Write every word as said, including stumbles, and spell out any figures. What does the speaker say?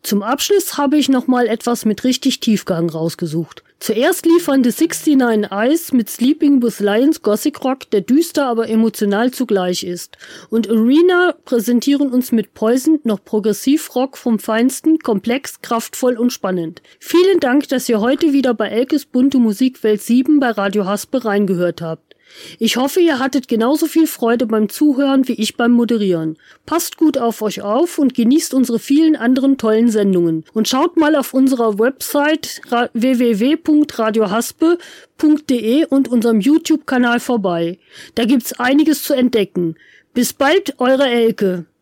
Zum Abschluss habe ich nochmal etwas mit richtig Tiefgang rausgesucht. Zuerst liefern The sixty-nine Eyes mit Sleeping with Lions Gothic Rock, der düster, aber emotional zugleich ist. Und Arena präsentieren uns mit Poison noch Progressivrock vom Feinsten, komplex, kraftvoll und spannend. Vielen Dank, dass ihr heute wieder bei Elkes bunte Musikwelt sieben bei Radio Haspe reingehört habt. Ich hoffe, ihr hattet genauso viel Freude beim Zuhören wie ich beim Moderieren. Passt gut auf euch auf und genießt unsere vielen anderen tollen Sendungen. Und schaut mal auf unserer Website w w w punkt radio haspe punkt d e und unserem YouTube-Kanal vorbei. Da gibt's einiges zu entdecken. Bis bald, eure Elke.